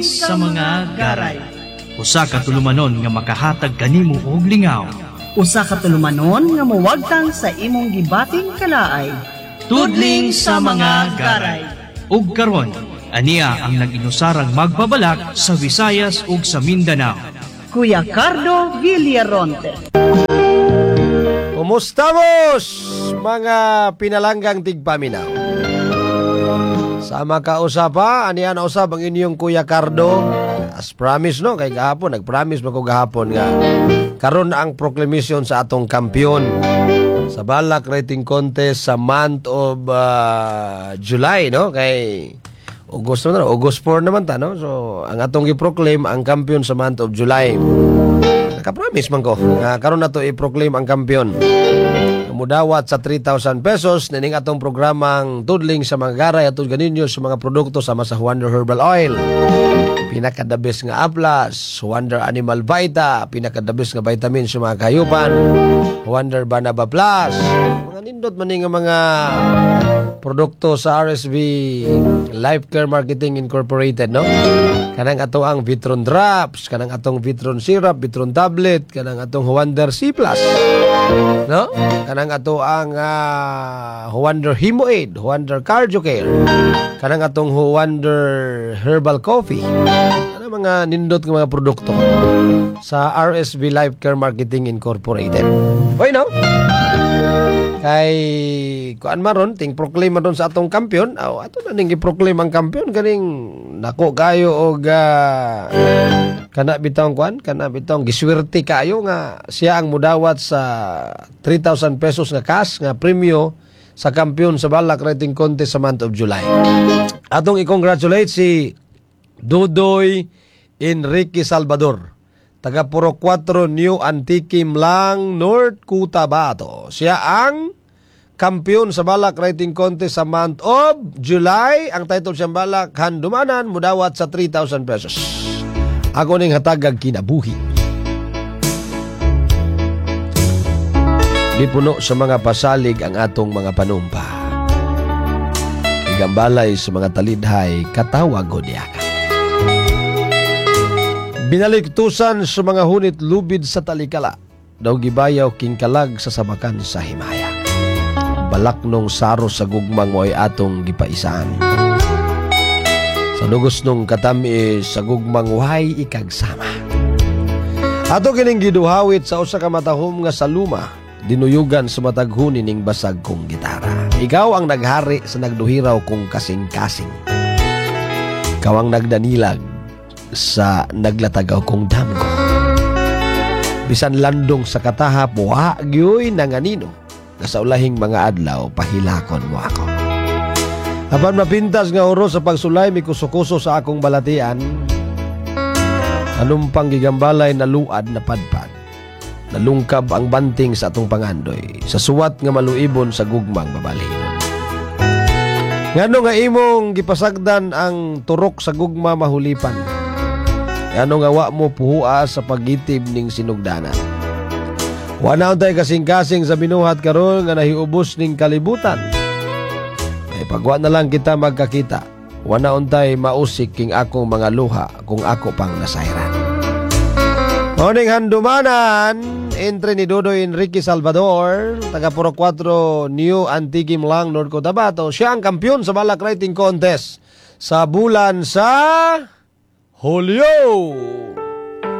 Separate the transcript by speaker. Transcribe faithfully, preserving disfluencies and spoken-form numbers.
Speaker 1: sa mga garay. Usa ka tulumanon nga makahatag kanimo og lingaw.
Speaker 2: Usa ka tulumanon nga muwagtang sa imong gibating kalaay.
Speaker 1: Tudling sa mga garay. Ug karon, aniya ang nag-inusarang magbabalak sa Visayas ug sa Mindanao.
Speaker 2: Kuya Cardo Villaronte.
Speaker 3: Kumusta mos, mga pinalanggang tigpaminaw? Sama ka usapa, aniya na usap ang inyong Kuya Cardo. As promise no, kay gahapon, nag-promise ba ko gahapon nga karon na ang proclamation sa atong kampiyon sa balak rating contest sa month of uh, July, no? Kay August naman, August four naman ta, no? So, ang atong i-proclaim ang kampiyon sa month of July. Naka-promise man ko nga karon na to i-proclaim ang kampiyon. Mudawat sa three thousand pesos nining atong programang Tudling sa mga garay at ganinyo sa mga produkto sama sa Wonder Herbal Oil, pinaka-the best nga Aplas, Wonder Animal Vita, pinaka-the best nga vitamin sa mga kahayupan, Wonder Banaba Plus, mga nindot man nga mga produkto sa R S V Life Care Marketing Incorporated, no? Kanang ato ang Vitron Drops, kanang atong Vitron Syrup, Vitron Tablet, kanang atong Wonder C Plus, no? Kanang ato ang uh, Wonder Hemoaid, Wonder Cardio Care, kanang atong Wonder Herbal Coffee. Ano mga nindot ng mga produkto sa R S V Life Care Marketing Incorporated. Hoy, no? Kay kuan maron ting proclaim maron sa atong kampiyon. Aw, ato na ning i-proclaim ang kampiyon kaning nako kayo og uh, kana bitong kuan, kana bitong giswerte kayo nga siya ang mudawat sa three thousand pesos nga cash nga premyo sa kampiyon sa balak rating contest sa month of July. Atong i-congratulate si Dudoy Enrique Salvador, taga Puro four New Antiquim Lang, North Cotabato. Siya ang kampiyon sa balak rating contest sa month of July. Ang title siyang balak, Handumanan, mudawat sa three thousand pesos. Ako ning hatagag kinabuhi. Di puno sa mga pasalig ang atong mga panumpa. Igambalay sa mga talidhay, katawag o diyakan. Binaliktusan sa mga hunit lubid sa talikala, daw gibayaw kingkalag sa sabakan sa himaya. Balak nung saro sa gugmang mo'y atong gipaisaan. Sa lugos nung katami sa gugmang way ikagsama. Ato kining giduhawit sa usa ka matahom nga saluma, dinuyugan sa mataghunin ning basag kong gitara. Ikaw ang naghari sa nagduhiraw kong kasing-kasing. Ikaw ang nagdanilag sa naglatagaw kong damgo. Bisan landong sa katahap, wa gyoy nanganino, na sa ulahing mga adlaw, pahilakon mo ako. Apan mapintas nga oros sa pagsulay, may kuso-kuso sa akong balatian, anumpang gigambalay na luad na padpad, nalungkab ang banting sa atong pangandoy, sa suwat nga maluibon sa gugmang babalinon. Ngano nga imong gipasagdan ang turok sa gugma mahulipan? Ano nga wa mo puhua sa pagitib ning sinugdanan? Wala untay kasing-kasing sa binuhat karon nga nahiubos ning kalibutan. Ay pagwa na lang kita magkakita. Wala untay mausik king akong mga luha kung ako pang nasayran. Morning Handumanan, entry ni Dudoy Enrique Salvador, taga Puro four New Antiquim Lang, North Cotabato. Siya ang kampiyon sa balak writing contest sa bulan sa Hulyo.